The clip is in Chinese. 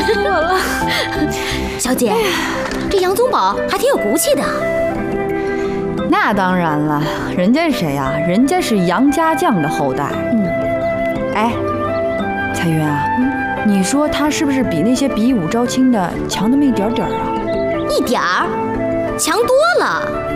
我了。 小姐，这杨宗保还挺有骨气的。 那当然了，人家是谁呀？人家是杨家将的后代。哎，彩云啊，你说他是不是比那些比武招亲的强那么一点点啊？ 一点儿，强多了。